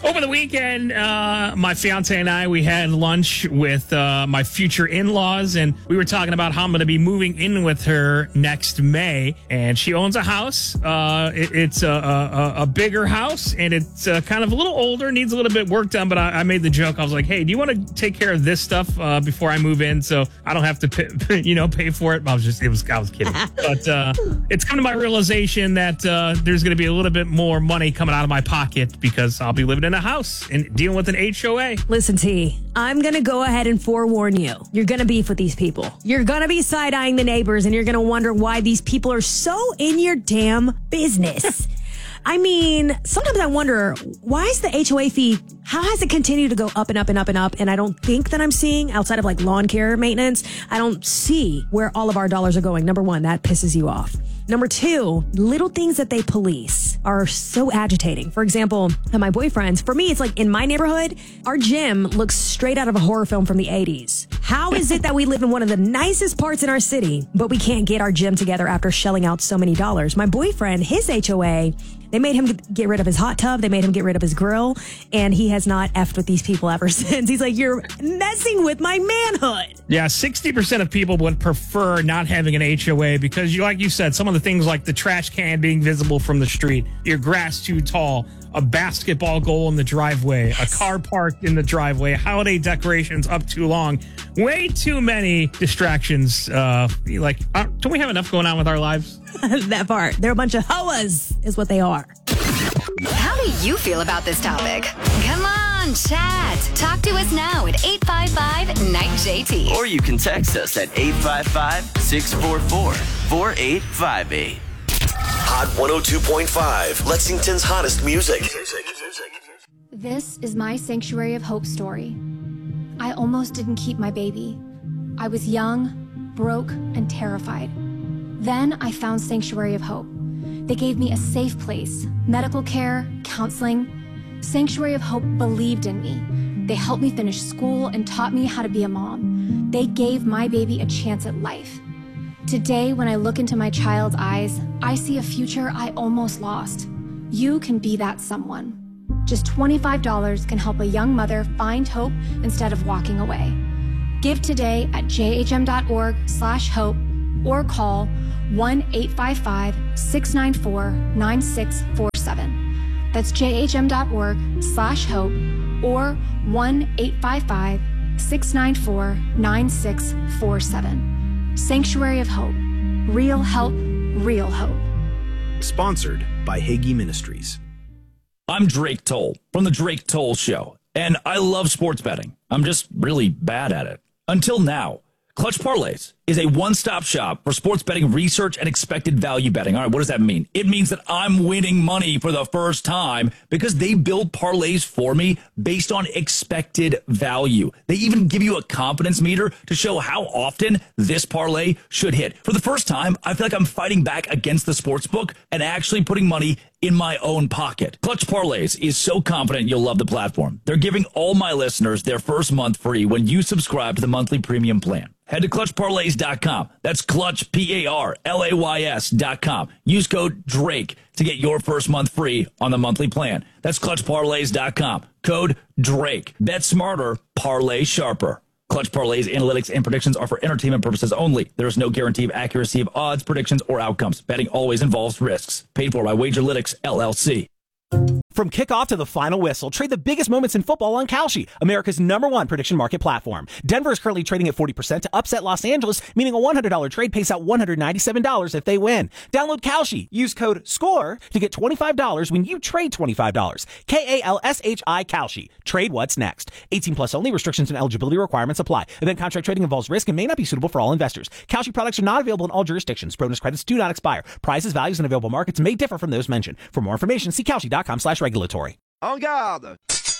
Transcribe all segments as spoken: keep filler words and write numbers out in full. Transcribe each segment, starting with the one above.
Over the weekend, uh, my fiance and I, we had lunch with uh, my future in-laws, and we were talking about how I'm going to be moving in with her next May. And she owns a house. Uh, it, it's a, a, a bigger house, and it's uh, kind of a little older, needs a little bit work done. But I, I made the joke. I was like, hey, do you want to take care of this stuff uh, before I move in so I don't have to pay, you know, pay for it? I was just, it was, I was kidding. But uh, it's come to my realization that uh, there's going to be a little bit more money coming out of my pocket because I'll be living in a house and dealing with an H O A. Listen, T, I'm going to go ahead and forewarn you. You're going to beef with these people. You're going to be side-eyeing the neighbors, and you're going to wonder why these people are so in your damn business. I mean, sometimes I wonder, why is the H O A fee, how has it continued to go up and up and up and up? And I don't think that I'm seeing, outside of like lawn care maintenance, I don't see where all of our dollars are going. Number one, that pisses you off. Number two, little things that they police are so agitating. For example, at my boyfriend's, for me, it's like in my neighborhood, our gym looks straight out of a horror film from the eighties. How is it that we live in one of the nicest parts in our city, but we can't get our gym together after shelling out so many dollars? My boyfriend, his H O A, they made him get rid of his hot tub. They made him get rid of his grill. And he has not effed with these people ever since. He's like, you're messing with my manhood. Yeah, sixty percent of people would prefer not having an H O A because, you, like you said, some of the things like the trash can being visible from the street, your grass too tall, a basketball goal in the driveway, yes. a car parked in the driveway, holiday decorations up too long. Way too many distractions. Uh, like, uh, don't we have enough going on with our lives? That part. They're a bunch of hoas is what they are. How do you feel about this topic? Come on, chat. Talk to us now at eight five five, N I G H T. Or you can text us at eight five five, six four four, four eight five eight. Hot one oh two point five, Lexington's hottest music. This is my Sanctuary of Hope story. I almost didn't keep my baby. I was young, broke, and terrified. Then I found Sanctuary of Hope. They gave me a safe place, medical care, counseling. Sanctuary of Hope believed in me. They helped me finish school and taught me how to be a mom. They gave my baby a chance at life. Today, when I look into my child's eyes, I see a future I almost lost. You can be that someone. Just twenty-five dollars can help a young mother find hope instead of walking away. Give today at jhm.org slash hope or call one eight five five, six nine four, nine six four seven. That's jhm.org slash hope or one eight five five, six nine four, nine six four seven. Sanctuary of Hope. Real help, real hope. Sponsored by Hagee Ministries. I'm Drake Toll from The Drake Toll Show, and I love sports betting. I'm just really bad at it. Until now. Clutch Parlays is a one-stop shop for sports betting research and expected value betting. All right, what does that mean? It means that I'm winning money for the first time because they build parlays for me based on expected value. They even give you a confidence meter to show how often this parlay should hit. For the first time, I feel like I'm fighting back against the sportsbook and actually putting money in my own pocket. Clutch Parlays is so confident you'll love the platform. They're giving all my listeners their first month free when you subscribe to the monthly premium plan. Head to clutch parlays dot com. That's Clutch, P A R L A Y S dot com. Use code DRAKE to get your first month free on the monthly plan. That's clutch parlays dot com. Code DRAKE. Bet smarter, parlay sharper. Clutch Parlays analytics and predictions are for entertainment purposes only. There is no guarantee of accuracy of odds, predictions, or outcomes. Betting always involves risks. Paid for by Wagerlytics, L L C. From kickoff to the final whistle, trade the biggest moments in football on Kalshi, America's number one prediction market platform. Denver is currently trading at forty percent to upset Los Angeles, meaning a one hundred dollars trade pays out one hundred ninety-seven dollars if they win. Download Kalshi. Use code SCORE to get twenty-five dollars when you trade twenty-five dollars. K A L S H I Kalshi. Trade what's next. eighteen plus only. Restrictions and eligibility requirements apply. Event contract trading involves risk and may not be suitable for all investors. Kalshi products are not available in all jurisdictions. Bonus credits do not expire. Prizes, values, and available markets may differ from those mentioned. For more information, see Kalshi.com slash regulatory. En garde!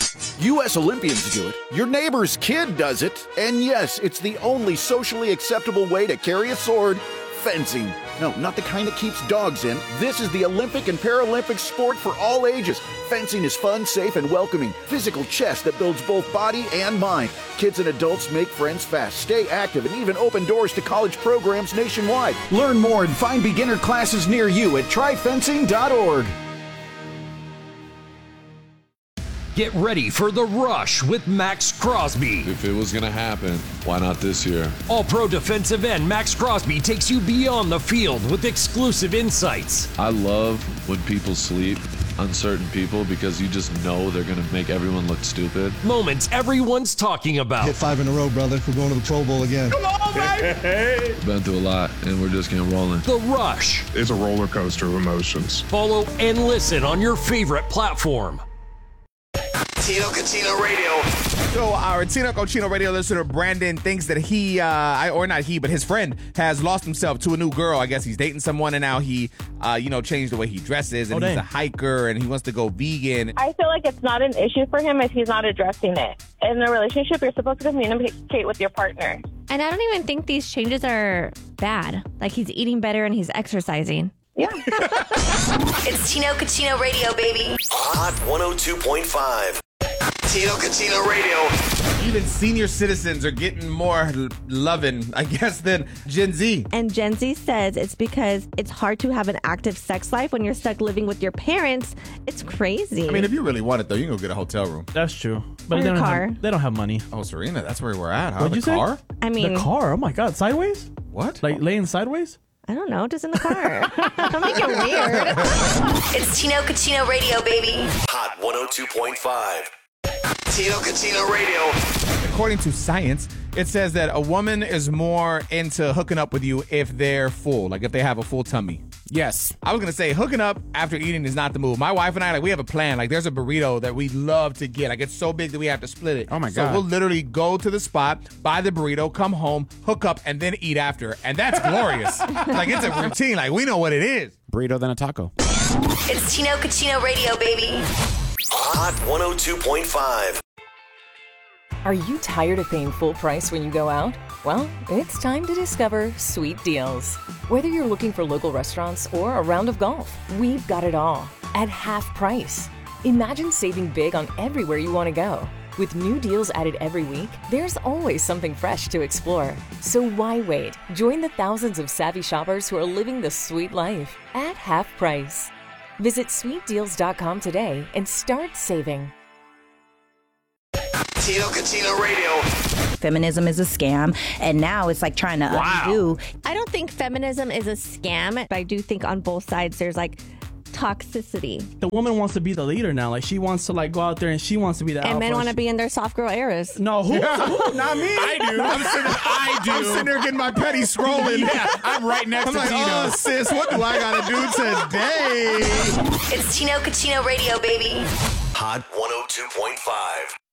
U S Olympians do it, your neighbor's kid does it, and yes, it's the only socially acceptable way to carry a sword, fencing. No, not the kind that keeps dogs in. This is the Olympic and Paralympic sport for all ages. Fencing is fun, safe, and welcoming. Physical chess that builds both body and mind. Kids and adults make friends fast, stay active, and even open doors to college programs nationwide. Learn more and find beginner classes near you at try fencing dot org. Get ready for The Rush with Max Crosby. If it was going to happen, why not this year? All-pro defensive end Max Crosby takes you beyond the field with exclusive insights. I love when people sleep on certain people because you just know they're going to make everyone look stupid. Moments everyone's talking about. Hit five in a row, brother. We're going to the Pro Bowl again. Come on, baby! Been through a lot, and we're just getting rolling. The Rush. It's a roller coaster of emotions. Follow and listen on your favorite platform. Tino Cochino Radio. So our Tino Cochino Radio listener Brandon thinks that he, uh, I, or not he, but his friend has lost himself to a new girl. I guess he's dating someone, and now he, uh, you know, changed the way he dresses, and oh, he's dang. a hiker, and he wants to go vegan. I feel like it's not an issue for him if he's not addressing it. In a relationship, you're supposed to communicate with your partner. And I don't even think these changes are bad. Like, he's eating better and he's exercising. Yeah. It's Tino Cochino Radio, baby. Hot one oh two point five. Tino Cochino Radio. Even senior citizens are getting more l- loving, I guess, than Gen Z. And Gen Z says it's because it's hard to have an active sex life when you're stuck living with your parents. It's crazy. I mean, if you really want it, though, you can go get a hotel room. That's true. But Or they a don't, car. Have, they don't have money. Oh, Serena, that's where we're at, huh? What'd the you say? car? I mean, The car? Oh my God, sideways? What? Like laying sideways? I don't know, just in the car. Don't make it weird. It's Tino Cochino Radio, baby. Hot one oh two point five. Tino Cochino Radio. According to science, it says that a woman is more into hooking up with you if they're full, like if they have a full tummy. Yes. I was going to say hooking up after eating is not the move. My wife and I, like, we have a plan. Like, there's a burrito that we love to get. Like, it's so big that we have to split it. Oh, my So God. we'll literally go to the spot, buy the burrito, come home, hook up, and then eat after. And that's glorious. Like, it's a routine. Like, we know what it is. Burrito, then a taco. It's Tino Cochino Radio, baby. Hot one oh two point five. Are you tired of paying full price when you go out? Well, it's time to discover Sweet Deals. Whether you're looking for local restaurants or a round of golf, we've got it all at half price. Imagine saving big on everywhere you want to go. With new deals added every week, there's always something fresh to explore. So why wait? Join the thousands of savvy shoppers who are living the sweet life at half price. Visit sweet deals dot com today and start saving. Tino Cochino Radio. Feminism is a scam, and now it's like trying to Wow. undo. I don't think feminism is a scam, but I do think on both sides there's like toxicity. The woman wants to be the leader now. Like, she wants to like go out there and she wants to be the And alpha. men want to be in their soft girl eras. No, who? who? Not me. I do. I'm sitting, I do. I'm sitting there getting my petty scrolling. Yeah, I'm right next I'm to like, Tino. oh, sis, what do I got to do today? It's Tino Cochino Radio, baby. Hot one oh two point five.